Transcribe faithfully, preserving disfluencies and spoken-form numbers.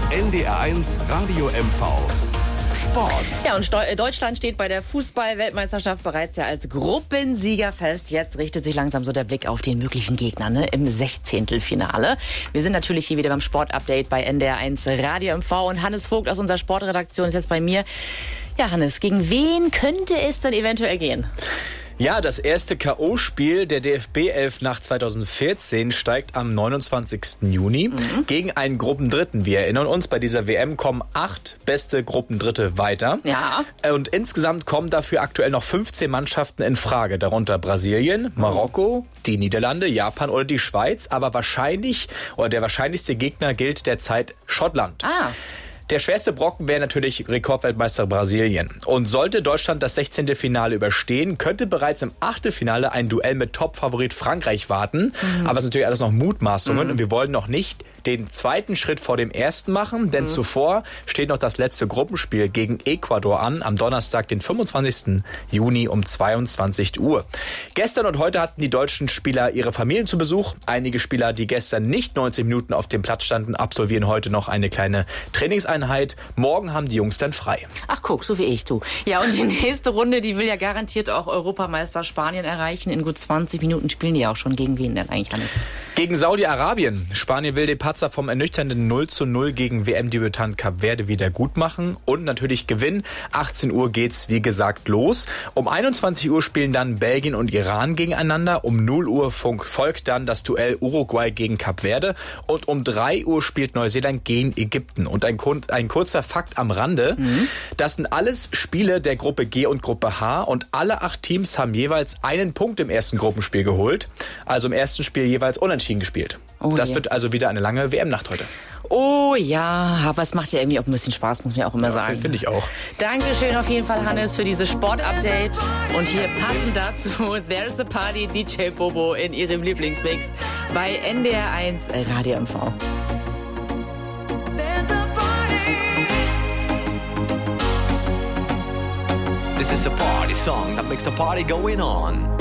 N D R eins Radio M V. Sport. Ja, und Sto- Deutschland steht bei der Fußball-Weltmeisterschaft bereits ja als Gruppensieger fest. Jetzt richtet sich langsam so der Blick auf den möglichen Gegner, ne, im Sechzehntelfinale. Wir sind natürlich hier wieder beim Sportupdate bei N D R eins Radio M V und Hannes Vogt aus unserer Sportredaktion ist jetzt bei mir. Ja, Hannes, gegen wen könnte es denn eventuell gehen? Ja, das erste K O-Spiel der D F B elf nach zweitausendvierzehn steigt am neunundzwanzigsten Juni mhm. gegen einen Gruppendritten. Wir erinnern uns, bei dieser W M kommen acht beste Gruppendritte weiter. Ja. Und insgesamt kommen dafür aktuell noch fünfzehn Mannschaften in Frage. Darunter Brasilien, Marokko, die Niederlande, Japan oder die Schweiz. Aber wahrscheinlich, oder der wahrscheinlichste Gegner gilt derzeit Schottland. Ah. Der schwerste Brocken wäre natürlich Rekordweltmeister Brasilien. Und sollte Deutschland das sechzehnte Finale überstehen, könnte bereits im Achtelfinale ein Duell mit Top-Favorit Frankreich warten. Mhm. Aber es ist natürlich alles noch Mutmaßungen mhm. und wir wollen noch nicht den zweiten Schritt vor dem ersten machen, denn mhm. zuvor steht noch das letzte Gruppenspiel gegen Ecuador an, am Donnerstag, den fünfundzwanzigsten Juni um zweiundzwanzig Uhr. Gestern und heute hatten die deutschen Spieler ihre Familien zu Besuch. Einige Spieler, die gestern nicht neunzig Minuten auf dem Platz standen, absolvieren heute noch eine kleine Trainingseinheit. Morgen haben die Jungs dann frei. Ach guck, so wie ich, du. Ja, und die nächste Runde, die will ja garantiert auch Europameister Spanien erreichen. In gut zwanzig Minuten spielen die ja auch schon. Gegen wen denn eigentlich, Hannes? Gegen Saudi-Arabien. Spanien will den Patzer vom ernüchternden null zu null gegen W M-Debütant Kap Verde wieder gut machen und natürlich gewinnen. achtzehn Uhr geht's, wie gesagt, los. Um einundzwanzig Uhr spielen dann Belgien und Iran gegeneinander. Um null Uhr folgt dann das Duell Uruguay gegen Kap Verde. Und um drei Uhr spielt Neuseeland gegen Ägypten. Und ein, ein kurzer Fakt am Rande. Mhm. Das sind alles Spiele der Gruppe G und Gruppe H. Und alle acht Teams haben jeweils einen Punkt im ersten Gruppenspiel geholt. Also im ersten Spiel jeweils unentschieden gespielt. Oh, das je. wird also wieder eine lange W M-Nacht heute. Oh ja, aber es macht ja irgendwie auch ein bisschen Spaß, muss man ja auch immer ja, sagen. Finde ich auch. Dankeschön auf jeden Fall, Hannes, für dieses Sportupdate. Und hier passend dazu There's a Party, D J Bobo in ihrem Lieblingsmix bei N D R eins Radio M V. This is a party song that makes the party going on.